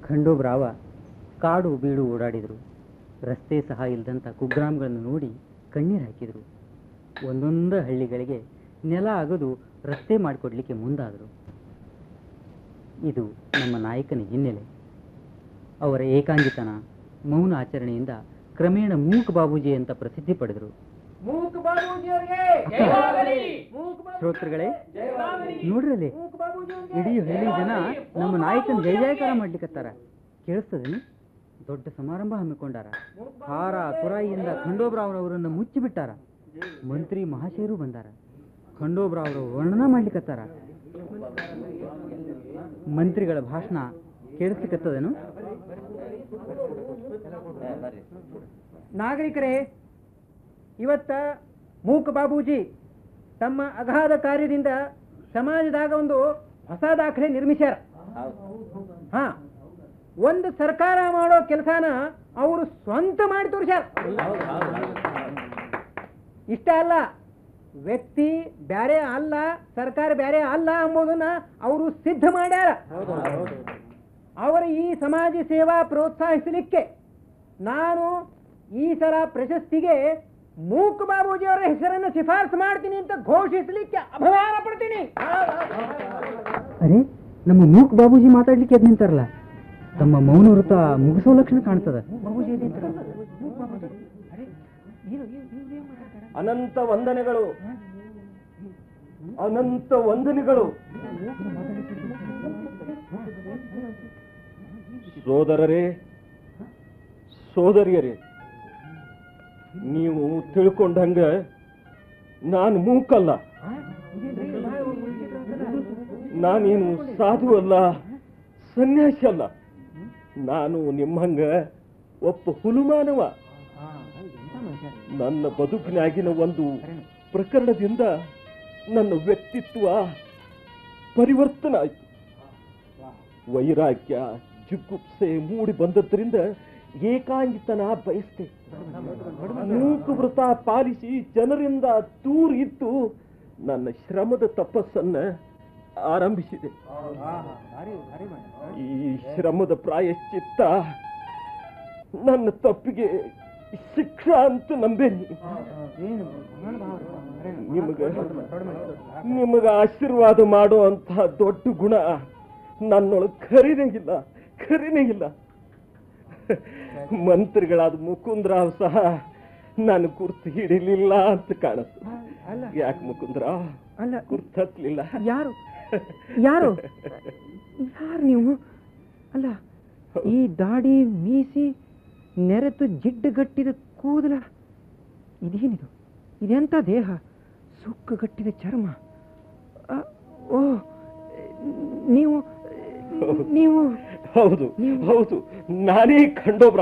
ಖಂಡೋಬ್ರಾವ ಕಾಡು ಬೀಡು ಓಡಾಡಿದರು. ರಸ್ತೆ ಸಹ ಇಲ್ಲದಂಥ ಕುಗ್ರಾಮಗಳನ್ನು ನೋಡಿ ಕಣ್ಣೀರು ಹಾಕಿದರು. ಒಂದೊಂದು ಹಳ್ಳಿಗಳಿಗೆ ನೆಲ ಅಗದು ರಸ್ತೆ ಮಾಡಿಕೊಡ್ಲಿಕ್ಕೆ ಮುಂದಾದರು. ಇದು ನಮ್ಮ ನಾಯಕನ ಹಿನ್ನೆಲೆ. ಅವರ ಏಕಾಂಗಿತನ, ಮೌನ ಆಚರಣೆಯಿಂದ ಕ್ರಮೇಣ ಮೂಕ್ ಬಾಬೂಜಿ ಅಂತ ಪ್ರಸಿದ್ಧಿ ಪಡೆದರು. ಶ್ರೋತೃಗಳೇ, ನೋಡ್ರಲ್ಲಿ ಇಡೀ ಹಳ್ಳಿ ಜನ ನಮ್ಮ ನಾಯಕನ ಜಯ ಜಯಕಾರ ಮಾಡ್ಲಿಕ್ಕತ್ತಾರ. ಕೇಳಿಸ್ತದೇನು? ದೊಡ್ಡ ಸಮಾರಂಭ ಹಮ್ಮಿಕೊಂಡಾರ. ಹಾರ ತುರಾಯಿಯಿಂದ ಖಂಡೋಬ್ರಾವ್ರವರನ್ನು ಮುಚ್ಚಿಬಿಟ್ಟಾರ. ಮಂತ್ರಿ ಮಹಾಶಯರು ಬಂದಾರ. ಖಂಡೋಬ್ರಾವ್ರ ವರ್ಣನ ಮಾಡ್ಲಿಕ್ಕತ್ತಾರ. ಮಂತ್ರಿಗಳ ಭಾಷಣ ಕೇಳಿಸ್ಲಿಕ್ಕತ್ತದೇನು? ನಾಗರಿಕರೇ, ಇವತ್ತ ಮೂಕ ಬಾಬೂಜಿ ತಮ್ಮ ಅಗಾಧ ಕಾರ್ಯದಿಂದ ಸಮಾಜದಾಗ ಒಂದು ಹೊಸ ದಾಖಲೆ ನಿರ್ಮಿಸ್ಯಾರ. ಹಾ, ಒಂದು ಸರ್ಕಾರ ಮಾಡೋ ಕೆಲಸನ ಅವರು ಸ್ವಂತ ಮಾಡಿ ತೋರಿಸ್ಯಾರ. ಇಷ್ಟ ಅಲ್ಲ, ವ್ಯಕ್ತಿ ಬ್ಯಾರೆ ಅಲ್ಲ, ಸರ್ಕಾರ ಬ್ಯಾರೆ ಅಲ್ಲ ಎಂಬುದನ್ನ ಅವರು ಸಿದ್ಧ ಮಾಡ್ಯಾರ. ಅವರ ಈ ಸಮಾಜ ಸೇವಾ ಪ್ರೋತ್ಸಾಹಿಸಲಿಕ್ಕೆ ನಾನು ಈ ಸಲ ಪ್ರಶಸ್ತಿಗೆ ಮೂಕ್ ಬಾಬೂಜಿ ಅವರ ಹೆಸರನ್ನು ಶಿಫಾರಸು ಮಾಡ್ತೀನಿ ಅಂತ ಘೋಷಿಸಲಿಕ್ಕೆ ಅಭಿಮಾನ ಪಡ್ತೀನಿ. ಅರೆ, ನಮ್ಮ ಮೂಕ್ ಬಾಬೂಜಿ ಮಾತಾಡ್ಲಿಕ್ಕೆ ಎದ್ ನಿಂತಾರಲ್ಲ. ತಮ್ಮ ಮೌನ ವೃತ ಮುಗಿಸೋ ಲಕ್ಷಣ ಕಾಣ್ತದ. ಅನಂತ ವಂದನೆಗಳು, ಅನಂತ ವಂದನೆಗಳು. ಸೋದರರೇ, ಸೋದರಿಯರೇ, ನೀವು ತಿಳ್ಕೊಂಡಂಗ ನಾನು ಮೂಕಲ್ಲ, ನಾನೇನು ಸಾಧು ಅಲ್ಲ, ಸನ್ಯಾಸಿ ಅಲ್ಲ. ನಾನು ನಿಮ್ಮಂಗ ಒಬ್ಬ ಹುಲುಮಾನವ. ನನ್ನ ಬದುಕಿನಾಗಿನ ಒಂದು ಪ್ರಕರಣದಿಂದ ನನ್ನ ವ್ಯಕ್ತಿತ್ವ ಪರಿವರ್ತನೆ ಆಯಿತು. ವೈರಾಗ್ಯ, ಜಿಗುಪ್ಸೆ ಮೂಡಿ ಬಂದದ್ರಿಂದ ಏಕಾಂಗಿತನ ಬಯಸ್ತೆ. ಮೂಕು ವ್ರತ ಪಾಲಿಸಿ ಜನರಿಂದ ದೂರ ಇದ್ದು ನನ್ನ ಶ್ರಮದ ತಪಸ್ಸನ್ನ ಆರಂಭಿಸಿದೆ. ಈ ಶ್ರಮದ ಪ್ರಾಯಶ್ಚಿತ್ತ ನನ್ನ ತಪ್ಪಿಗೆ ಶಿಕ್ಷಾ ಅಂತ ನಂಬೇನಿ. ನಿಮಗ ಆಶೀರ್ವಾದ ಮಾಡುವಂತಹ ದೊಡ್ಡ ಗುಣ ನನ್ನೊಳಗೆ ಖರೀನೇ ಇಲ್ಲ. ಮಂತ್ರಿಗಳಾದ ಮುಕುಂದರಾವ್ ಸಹ ನಾನು ಗುರ್ತು ಹಿಡಿಲಿಲ್ಲ ಅಂತ ಕಾಣುತ್ತೆ. ಯಾಕೆ ಮುಕುಂದರಾವ್ ಗುರ್ತು ಹತ್ತಲಿಲ್ಲ? ಯಾರು ಯಾರು ನೀವು? ಅಲ್ಲ, ಈ ದಾಡಿ ಮೀಸಿ ನೆರೆತು ಜಿಡ್ಡುಗಟ್ಟಿದ ಕೂದಲ, ಇದೇನಿದು? ಇದೆಂಥ ದೇಹ? ಸುಕ್ಕುಗಟ್ಟಿದ ಚರ್ಮ. ಓ, ನೀವು ಹೌದು, ನಾನೇ ಖಂಡೋಬ್ರಾವ್.